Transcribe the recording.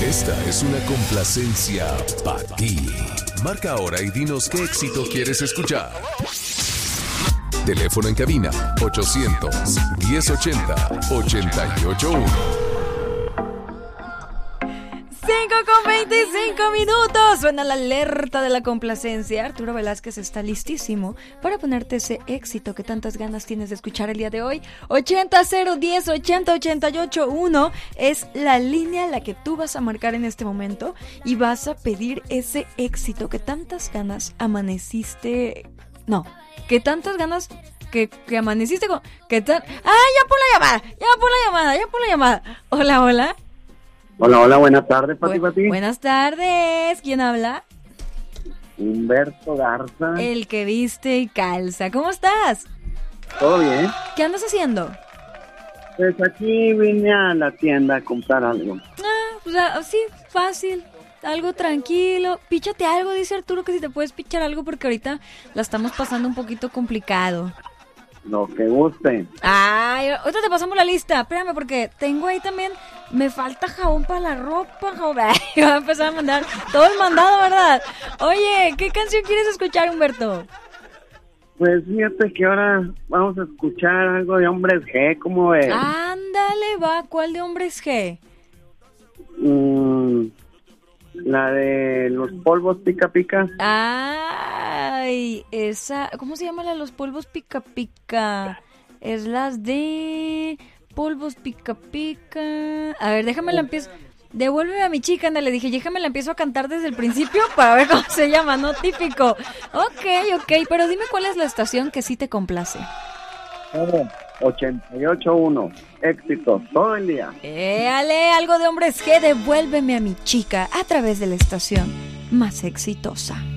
Esta es una complacencia para ti. Marca ahora y dinos qué éxito quieres escuchar. Teléfono en cabina 800-1080-881. 5:25. Suena la alerta de la complacencia. Arturo Velázquez está listísimo para ponerte ese éxito que tantas ganas tienes de escuchar el día de hoy. 80-010-80-88-1 es la línea a la que tú vas a marcar en este momento y vas a pedir ese éxito que tantas ganas amaneciste. No, que tantas ganas que amaneciste con. Que tan... ¡Ah! Ya pon la llamada. Hola. Hola, buenas tardes, Pati. Buenas tardes. ¿Quién habla? Humberto Garza. El que viste y calza. ¿Cómo estás? ¿Todo bien? ¿Qué andas haciendo? Pues aquí vine a la tienda a comprar algo. Pues así, fácil. Algo tranquilo. Píchate algo, dice Arturo, que si te puedes pichar algo porque ahorita la estamos pasando un poquito complicado. Lo que guste. Ay, ahorita te pasamos la lista. Espérame, porque tengo ahí también. Me falta jabón para la ropa, jabón. Voy a empezar a mandar todo el mandado, ¿verdad? Oye, ¿qué canción quieres escuchar, Humberto? Pues fíjate que ahora vamos a escuchar algo de Hombres G, ¿cómo ves? Ándale, va. ¿Cuál de Hombres G? La de los polvos pica pica. Ay, esa... ¿Cómo se llama la de los polvos pica pica? Es las de... polvos pica pica... A ver, déjame la empiezo... Devuélveme a mi chica, anda, le dije, déjame la empiezo a cantar desde el principio para ver cómo se llama, ¿no? Típico. Ok, pero dime cuál es la estación que sí te complace. 88.1, éxito todo el día. Ale, algo de Hombres G, devuélveme a mi chica a través de la estación más exitosa.